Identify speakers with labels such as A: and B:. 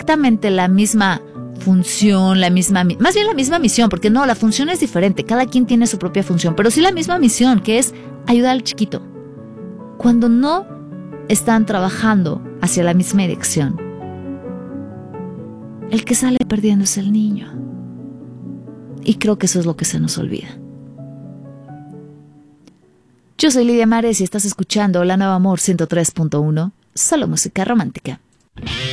A: exactamente la misma función, más bien la misma misión, porque no, la función es diferente, cada quien tiene su propia función, pero sí la misma misión, que es ayudar al chiquito. Cuando no están trabajando hacia la misma dirección, el que sale perdiendo es el niño. Y creo que eso es lo que se nos olvida. Yo soy Lidia Mares y estás escuchando La Nueva Amor 103.1, solo música romántica.